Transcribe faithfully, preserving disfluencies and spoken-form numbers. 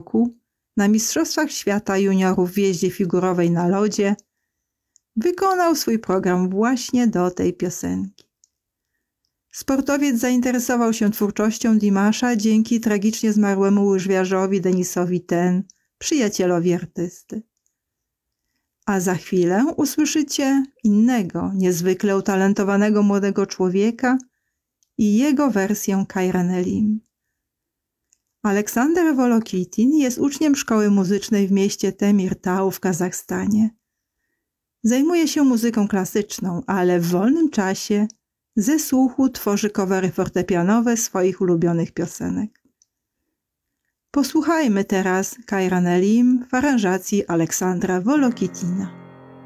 roku na Mistrzostwach Świata Juniorów w jeździe figurowej na lodzie wykonał swój program właśnie do tej piosenki. Sportowiec zainteresował się twórczością Dimasza dzięki tragicznie zmarłemu łyżwiarzowi Denisowi Ten, przyjacielowi artysty. A za chwilę usłyszycie innego, niezwykle utalentowanego młodego człowieka i jego wersję Kairan Elim. Aleksander Wolokitin jest uczniem szkoły muzycznej w mieście Temirtau w Kazachstanie. Zajmuje się muzyką klasyczną, ale w wolnym czasie ze słuchu tworzy covery fortepianowe swoich ulubionych piosenek. Posłuchajmy teraz Kairan Elim w aranżacji Aleksandra Wolokitina.